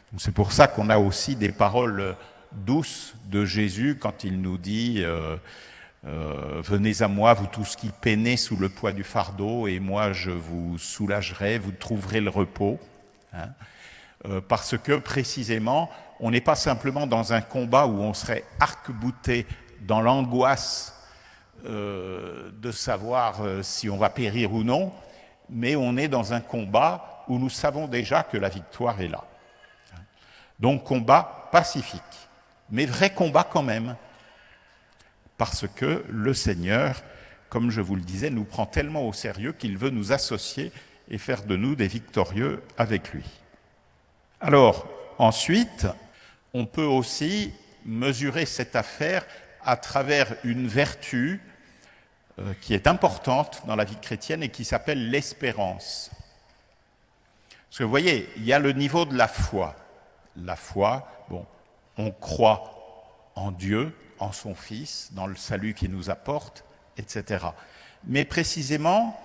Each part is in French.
C'est pour ça qu'on a aussi des paroles douces de Jésus quand il nous dit venez à moi, vous tous qui peinez sous le poids du fardeau, et moi je vous soulagerai, vous trouverez le repos. Hein, parce que précisément, on n'est pas simplement dans un combat où on serait arc-bouté dans l'angoisse de savoir si on va périr ou non, mais on est dans un combat où nous savons déjà que la victoire est là. Donc combat pacifique, mais vrai combat quand même, parce que le Seigneur, comme je vous le disais, nous prend tellement au sérieux qu'il veut nous associer et faire de nous des victorieux avec lui. Alors, ensuite, on peut aussi mesurer cette affaire à travers une vertu qui est importante dans la vie chrétienne et qui s'appelle l'espérance. Parce que vous voyez, il y a le niveau de la foi. La foi, bon, on croit en Dieu, en son Fils, dans le salut qu'il nous apporte, etc. Mais précisément,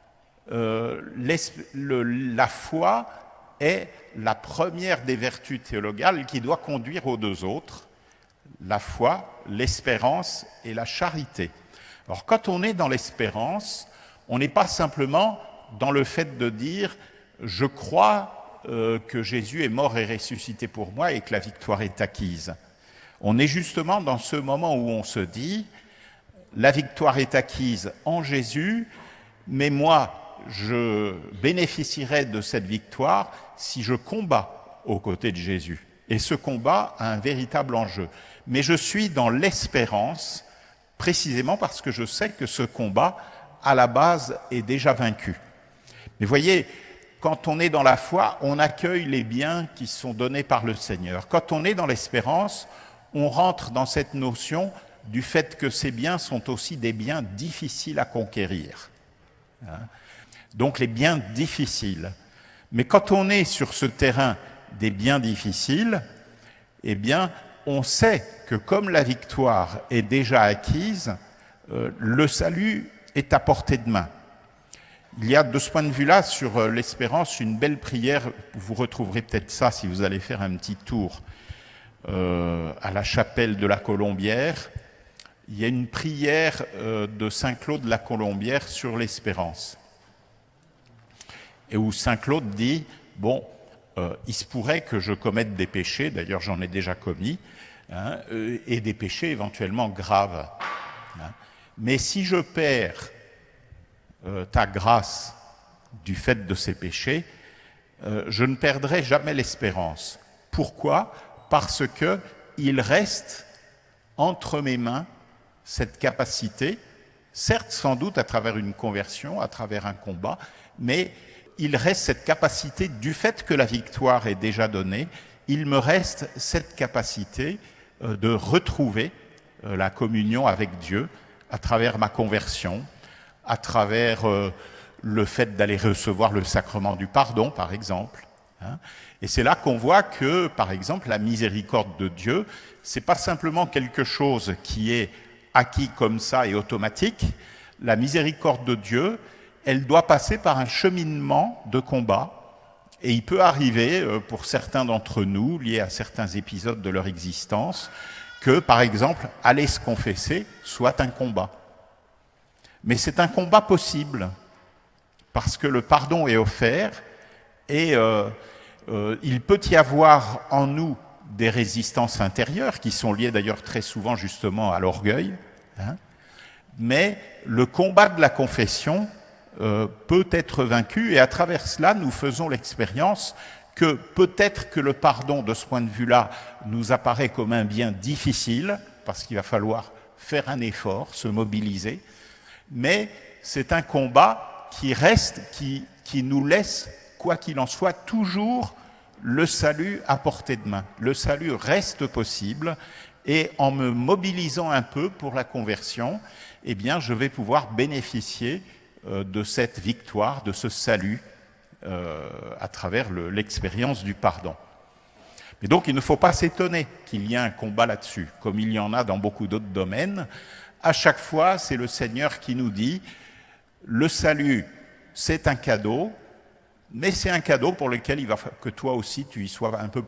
la foi est la première des vertus théologales qui doit conduire aux deux autres, la foi, l'espérance et la charité. Alors quand on est dans l'espérance, on n'est pas simplement dans le fait de dire « je crois que Jésus est mort et ressuscité pour moi et que la victoire est acquise ». On est justement dans ce moment où on se dit « la victoire est acquise en Jésus, mais moi, je bénéficierai de cette victoire si je combats aux côtés de Jésus. » Et ce combat a un véritable enjeu. Mais je suis dans l'espérance, précisément parce que je sais que ce combat, à la base, est déjà vaincu. Mais voyez, quand on est dans la foi, on accueille les biens qui sont donnés par le Seigneur. Quand on est dans l'espérance, on rentre dans cette notion du fait que ces biens sont aussi des biens difficiles à conquérir. Donc les biens difficiles. Mais quand on est sur ce terrain des biens difficiles, eh bien, on sait que comme la victoire est déjà acquise, le salut est à portée de main. Il y a de ce point de vue-là, sur l'espérance, une belle prière. Vous retrouverez peut-être ça si vous allez faire un petit tour à la chapelle de la Colombière. Il y a une prière de Saint Claude de la Colombière sur l'espérance. Et où Saint Claude dit, bon, il se pourrait que je commette des péchés, d'ailleurs j'en ai déjà commis, et des péchés éventuellement graves. Mais si je perds ta grâce du fait de ces péchés, je ne perdrai jamais l'espérance. Pourquoi ? Parce qu'il reste entre mes mains cette capacité, certes sans doute à travers une conversion, à travers un combat, mais il reste cette capacité, du fait que la victoire est déjà donnée, il me reste cette capacité de retrouver la communion avec Dieu à travers ma conversion, à travers le fait d'aller recevoir le sacrement du pardon, par exemple. Et c'est là qu'on voit que, par exemple, la miséricorde de Dieu, c'est pas simplement quelque chose qui est acquis comme ça et automatique. La miséricorde de Dieu, elle doit passer par un cheminement de combat. Et il peut arriver, pour certains d'entre nous, liés à certains épisodes de leur existence, que, par exemple, aller se confesser soit un combat. Mais c'est un combat possible, parce que le pardon est offert, et il peut y avoir en nous des résistances intérieures, qui sont liées d'ailleurs très souvent justement à l'orgueil, mais le combat de la confession peut être vaincu, et à travers cela, nous faisons l'expérience que peut-être que le pardon, de ce point de vue-là, nous apparaît comme un bien difficile, parce qu'il va falloir faire un effort, se mobiliser, mais c'est un combat qui reste, qui nous laisse, quoi qu'il en soit, toujours le salut à portée de main. Le salut reste possible, et en me mobilisant un peu pour la conversion, eh bien, je vais pouvoir bénéficier de cette victoire, de ce salut, à travers l'expérience du pardon. Mais donc, il ne faut pas s'étonner qu'il y ait un combat là-dessus, comme il y en a dans beaucoup d'autres domaines. À chaque fois, c'est le Seigneur qui nous dit, le salut, c'est un cadeau, mais c'est un cadeau pour lequel il va que toi aussi, tu y sois un peu